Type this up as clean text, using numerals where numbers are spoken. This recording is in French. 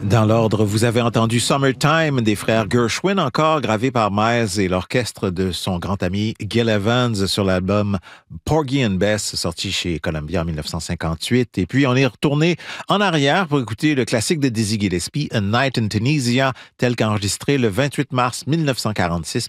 Dans l'ordre, vous avez entendu Summertime des frères Gershwin, encore gravé par Miles et l'orchestre de son grand ami Gil Evans sur l'album Porgy and Bess, sorti chez Columbia en 1958. Et puis, on est retourné en arrière pour écouter le classique de Dizzy Gillespie, A Night in Tunisia, tel qu'enregistré le 28 mars 1946